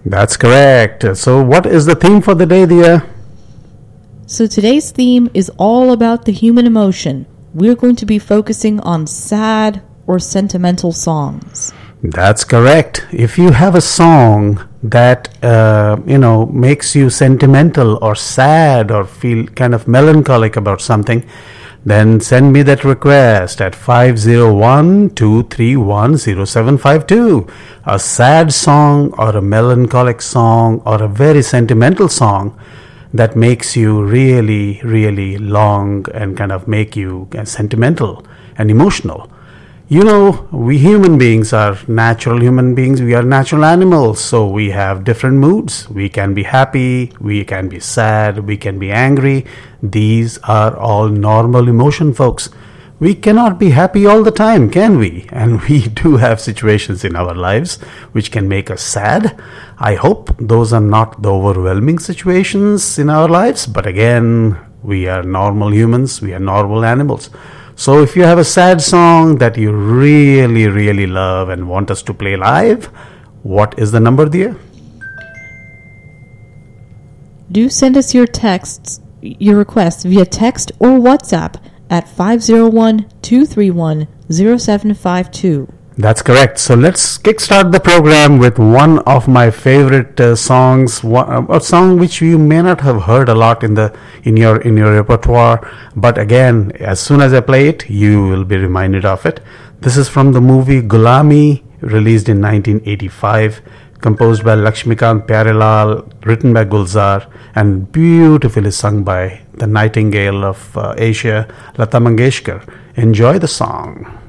That's correct. So, what is the theme for the day, dear? So today's theme is all about the human emotion. We're going to be focusing on sad or sentimental songs. That's correct. If you have a song that, makes you sentimental or sad or feel kind of melancholic about something, then send me that request at 501-231-0752. A sad song or a melancholic song or a very sentimental song that makes you really, really long and kind of make you sentimental and emotional. You know, we human beings are natural human beings. We are natural animals. So we have different moods. We can be happy. We can be sad. We can be angry. These are all normal emotion, folks. We cannot be happy all the time, can we? And we do have situations in our lives which can make us sad. I hope those are not the overwhelming situations in our lives. But again, we are normal humans. We are normal animals. So if you have a sad song that you really, really love and want us to play live, what is the number, dear? Do send us your requests via text or WhatsApp at 501-231-0752. That's correct. So let's kickstart the program with one of my favorite songs, a song which you may not have heard a lot in your repertoire, but again, as soon as I play it, you will be reminded of it. This is from the movie Gulami, released in 1985, composed by Lakshmikant Pyarelal, written by Gulzar, and beautifully sung by the Nightingale of Asia, Lata Mangeshkar. Enjoy the song.